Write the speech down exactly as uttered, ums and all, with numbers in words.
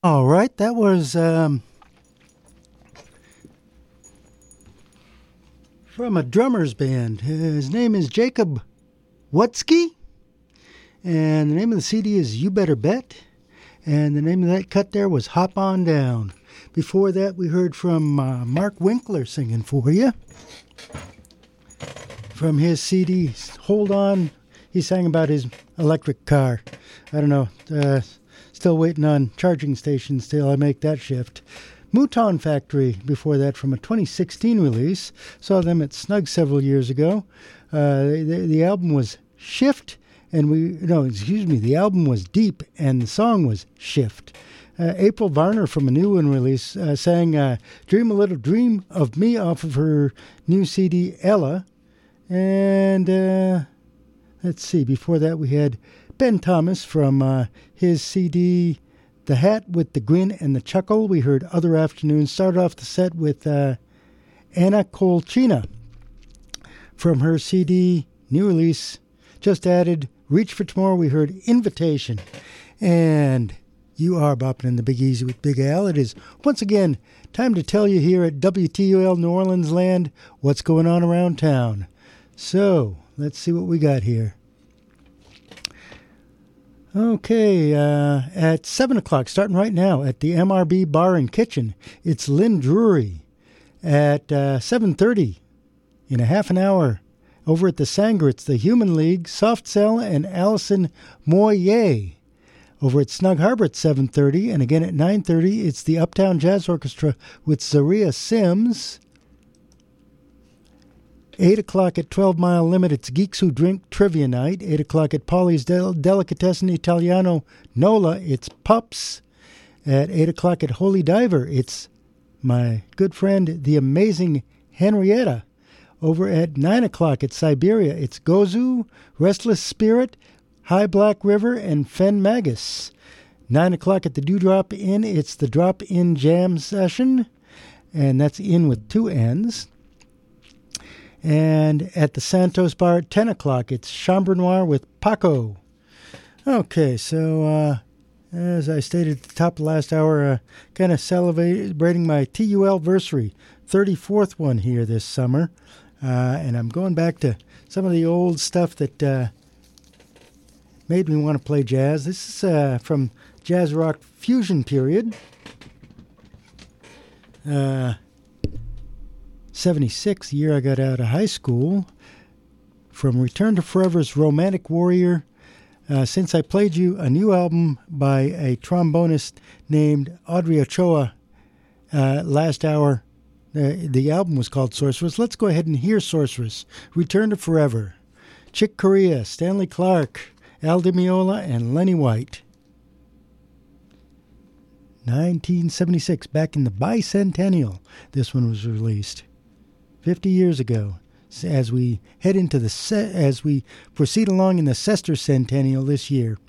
All right, that was um, from a drummer's band. His name is Jacob Wutzke, and the name of the C D is You Better Bet, and the name of that cut there was Hop On Down. Before that, we heard from uh, Mark Winkler singing for you from his C D, Hold On. He sang about his electric car. I don't know, uh, still waiting on charging stations till I make that shift. Mouton Factory, before that, from a twenty sixteen release. Saw them at Snug several years ago. Uh, the, the album was Shift, and we, no, excuse me, the album was Deep, and the song was Shift. Uh, April Varner, from a new one release, uh, sang uh, Dream a Little Dream of Me off of her new C D, Ella. And uh, let's see, before that we had Ben Thomas from uh, his C D, The Hat with the Grin and the Chuckle. We heard Other Afternoons. Started off the set with uh, Anna Kolchina from her C D, new release, just added Reach for Tomorrow. We heard Invitation. And you are bopping in the Big Easy with Big Al. It is, once again, time to tell you here at W T U L New Orleans Land what's going on around town. So, let's see what we got here. Okay, uh, at seven o'clock, starting right now, at the M R B Bar and Kitchen, it's Lynn Drury. At uh, seven thirty, in a half an hour, over at the Sanger, it's the Human League, Soft Cell, and Allison Moyer. Over at Snug Harbor at seven thirty, and again at nine thirty, it's the Uptown Jazz Orchestra with Zaria Sims. eight o'clock at twelve Mile Limit, it's Geeks Who Drink Trivia Night. eight o'clock at Polly's Del- Delicatessen Italiano Nola, it's Pups. At eight o'clock at Holy Diver, it's my good friend, the amazing Henrietta. Over at nine o'clock at Siberia, it's Gozu, Restless Spirit, High Black River, and Fen Magus. nine o'clock at the Dewdrop Inn, it's the Drop In Jam Session, and that's in with two N's. And at the Santos Bar at ten o'clock, it's Chambre Noire with Paco. Okay, so uh, as I stated at the top of the last hour, uh, kind of celebrating my T U L-versary, thirty-fourth one here this summer. Uh, and I'm going back to some of the old stuff that uh, made me want to play jazz. This is uh, from Jazz Rock Fusion period. Uh... seventy-six, year I got out of high school, from Return to Forever's Romantic Warrior. Uh, since I played you a new album by a trombonist named Audrey Ochoa uh, last hour, uh, the album was called Sorceress. Let's go ahead and hear Sorceress, Return to Forever. Chick Corea, Stanley Clark, Al Di Meola, and Lenny White. nineteen seventy-six, back in the bicentennial, this one was released. fifty years ago, as we head into the se- as we proceed along in the sexticentennial this year.